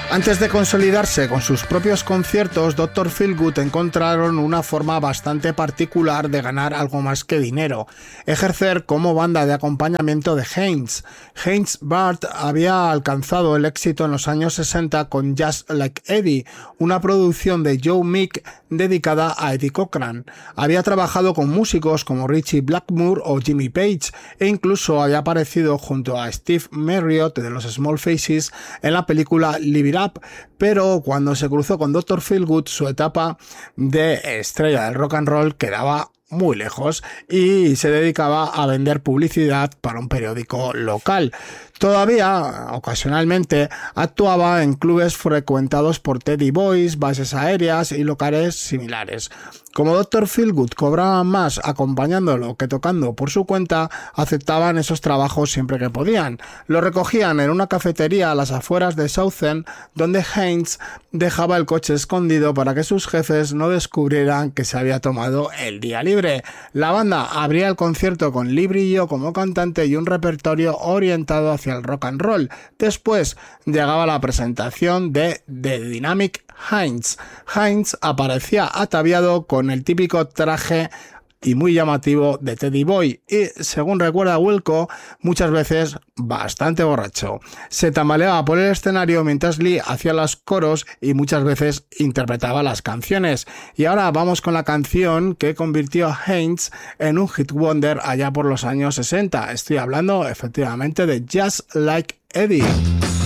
Antes de consolidarse con sus propios conciertos, Dr. Feelgood encontraron una forma bastante particular de ganar algo más que dinero: ejercer como banda de acompañamiento de Haynes. Haynes Bart había alcanzado el éxito en los años 60 con Just Like Eddie, una producción de Joe Meek dedicada a Eddie Cochran. Había trabajado con músicos como Ritchie Blackmore o Jimmy Page, e incluso había aparecido junto a Steve Marriott de los Small Faces en la película Live It Up, pero cuando se cruzó con Dr. Feelgood, su etapa de estrella del rock and roll quedaba muy lejos y se dedicaba a vender publicidad para un periódico local. Todavía, ocasionalmente, actuaba en clubes frecuentados por Teddy Boys, bases aéreas y locales similares. Como Dr. Feelgood cobraba más acompañándolo que tocando por su cuenta, aceptaban esos trabajos siempre que podían. Lo recogían en una cafetería a las afueras de Southend, donde Haynes dejaba el coche escondido para que sus jefes no descubrieran que se había tomado el día libre. La banda abría el concierto con Lee Brillo como cantante y un repertorio orientado hacia el rock and roll. Después llegaba la presentación de The Dynamic Haynes. Haynes aparecía ataviado con el típico traje y muy llamativo de Teddy Boy y, según recuerda Wilco, muchas veces bastante borracho. Se tambaleaba por el escenario mientras Lee hacía los coros y muchas veces interpretaba las canciones. Y ahora vamos con la canción que convirtió a Haynes en un hit wonder allá por los años 60. Estoy hablando efectivamente de Just Like Eddie.